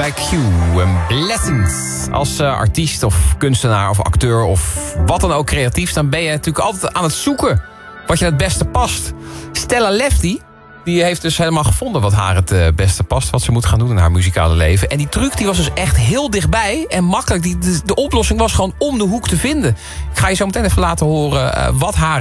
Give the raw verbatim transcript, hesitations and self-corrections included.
Like You en Blessings. Als uh, artiest of kunstenaar of acteur of wat dan ook creatief... dan ben je natuurlijk altijd aan het zoeken wat je het beste past. Stella Lefty, die heeft dus helemaal gevonden wat haar het uh, beste past... wat ze moet gaan doen in haar muzikale leven. En die truc die was dus echt heel dichtbij en makkelijk. Die, de, de oplossing was gewoon om de hoek te vinden. Ik ga je zo meteen even laten horen uh, wat haar